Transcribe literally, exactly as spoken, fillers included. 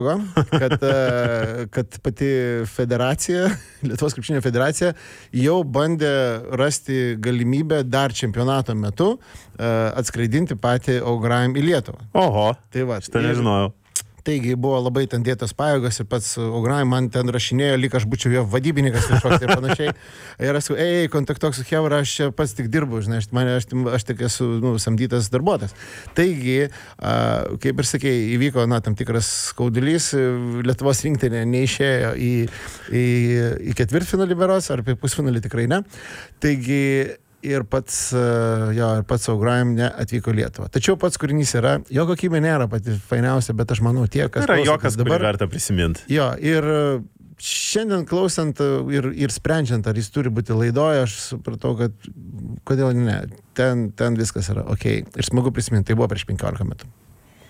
kad, kad pati federacija, Lietuvos krepšinio federacija, jau bandė rasti galimybę dar čempionato metu atskraidinti patį O'Grime į Lietuvą. Oho, tai va, šitą nežinojau. Taigi buvo labai ten dėtos pajėgos ir pats O'Grime man ten rašinėjo, lyg aš būčiau jo vadybininkas kažkoks ir panašiai. Ir aš sakau, ei, kontaktuok su Hebra, aš čia pats tik dirbu, žinai, aš, man, aš, aš tik esu nu, samdytas darbuotojas. Taigi, a, kaip ir sakei, įvyko na, tam tikras skaudulys, Lietuvos rinktinė neišėjo į, į, į ketvirtfinalį beros, ar apie pusfinalį tikrai ne. Taigi, ir pats, jo, ir pats O'Grime neatvyko Lietuvą. Tačiau pats kūrinys yra, jo kokybė nėra pati fainiausia, bet aš manau tie, kas... Yra jokas, dabar verta prisiminti. Jo, ir šiandien klausant ir, ir sprendžiant, ar jis turi būti laidoje, aš supratau, kad kodėl ne, ten, ten viskas yra okei. Okay. Ir smagu prisiminti, tai buvo prieš penkiolika metų.